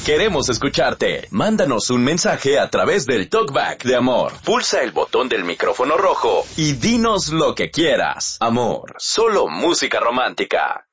Queremos escucharte. Mándanos un mensaje a través del TalkBack de Amor. Pulsa el botón del micrófono rojo y dinos lo que quieras. Amor, solo música romántica.